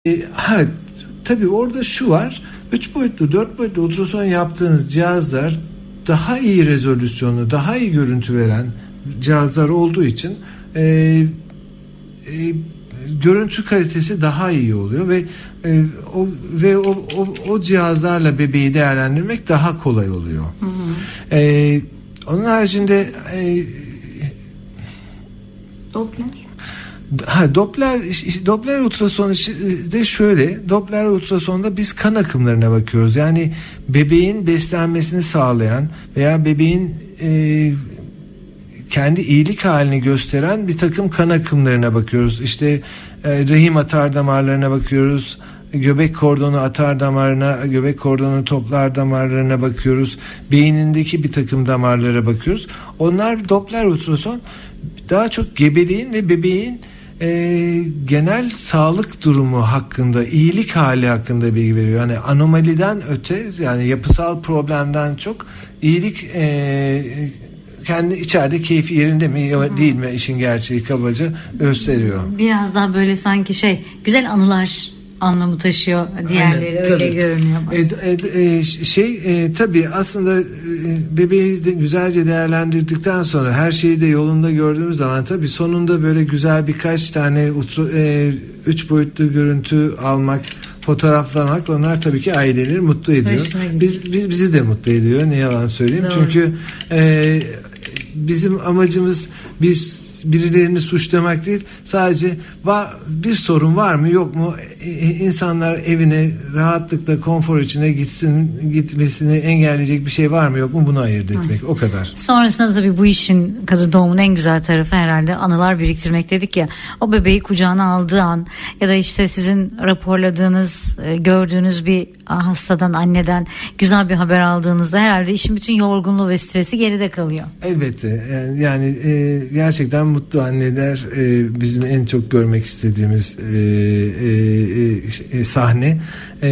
Tabii orada şu var. 3 boyutlu 4 boyutlu ultrason yaptığınız cihazlar daha iyi rezolüsyonlu, daha iyi görüntü veren cihazlar olduğu için görüntü kalitesi daha iyi oluyor ve o cihazlarla bebeği değerlendirmek daha kolay oluyor. Onun haricinde Doppler ultrason de şöyle. Doppler ultrasonda biz kan akımlarına bakıyoruz. Yani bebeğin beslenmesini sağlayan veya bebeğin kendi iyilik halini gösteren bir takım kan akımlarına bakıyoruz. İşte rahim atar damarlarına bakıyoruz. Göbek kordonu atar damarına, göbek kordonu toplar damarlarına bakıyoruz. Beynindeki bir takım damarlara bakıyoruz. Onlar Doppler ultrason daha çok gebeliğin ve bebeğin genel sağlık durumu hakkında, iyilik hali hakkında bilgi veriyor. Yani anomaliden öte, yani yapısal problemden çok iyilik, kendi içeride keyfi yerinde mi değil mi, işin gerçeği kabaca gösteriyor. Biraz daha böyle sanki güzel anılar anlamı taşıyor. Diğerleri aynen, öyle görünüyor. Tabii aslında bebeği de güzelce değerlendirdikten sonra, her şeyi de yolunda gördüğümüz zaman tabii sonunda böyle güzel birkaç tane 3 boyutlu görüntü almak, fotoğraflamak, onlar tabii ki aileleri mutlu ediyor. Bizi de mutlu ediyor. Ne yalan söyleyeyim. Doğru. Çünkü bizim amacımız birilerini suçlamak değil, sadece bir sorun var mı yok mu, insanlar evine rahatlıkla konfor içine gitmesini engelleyecek bir şey var mı yok mu, bunu ayırt etmek, o kadar. Sonrasında tabii bu işin, kadın doğumun en güzel tarafı herhalde anılar biriktirmek dedik ya. O bebeği kucağına aldığı an ya da işte sizin raporladığınız, gördüğünüz bir hastadan, anneden güzel bir haber aldığınızda herhalde işin bütün yorgunluğu ve stresi geride kalıyor. Elbette yani gerçekten mutlu anneler bizim en çok görmek istediğimiz sahne.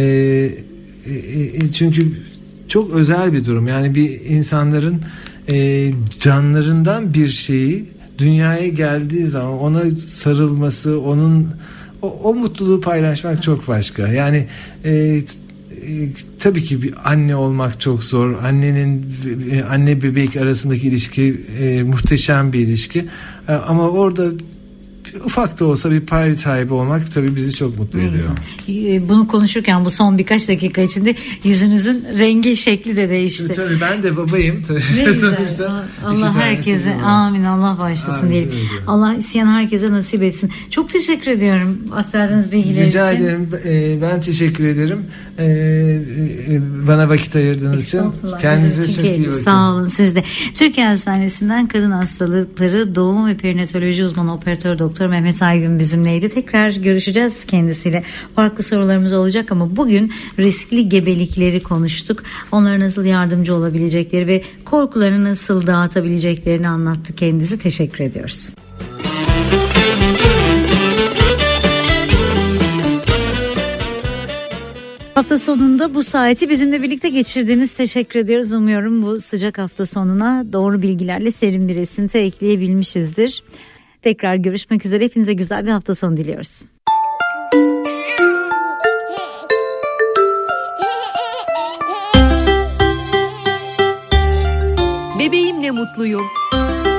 Çünkü çok özel bir durum. Yani bir insanların canlarından bir şeyi dünyaya geldiği zaman ona sarılması, onun o mutluluğu paylaşmak çok başka. Yani tabii ki bir anne olmak çok zor. Anne bebek arasındaki ilişki muhteşem bir ilişki. Ama orada ufak da olsa bir pay sahibi olmak tabii bizi çok mutlu ediyor. Bunu konuşurken bu son birkaç dakika içinde yüzünüzün rengi, şekli de değişti. Tabii ben de babayım. Ne güzel. Allah herkese, amin, Allah bağışlasın diyelim. Allah isteyen herkese nasip etsin. Çok teşekkür ediyorum aktardığınız bilgiler için. Rica ederim. Ben teşekkür ederim. Bana vakit ayırdığınız için. Kendinize çok iyi bakın. Sağ olun, siz de. Türkiye Hastanesi'nden kadın hastalıkları doğum ve perinatoloji uzmanı operatör doktor Mehmet Aygün bizimleydi. Tekrar görüşeceğiz kendisiyle. Farklı sorularımız olacak ama bugün riskli gebelikleri konuştuk. Onlara nasıl yardımcı olabilecekleri ve korkularını nasıl dağıtabileceklerini anlattı kendisi. Teşekkür ediyoruz. Hafta sonunda bu saati bizimle birlikte geçirdiğiniz, teşekkür ediyoruz. Umuyorum bu sıcak hafta sonuna doğru bilgilerle serin bir esinti ekleyebilmişizdir. Tekrar görüşmek üzere. Hepinize güzel bir hafta sonu diliyoruz. Bebeğimle mutluyum.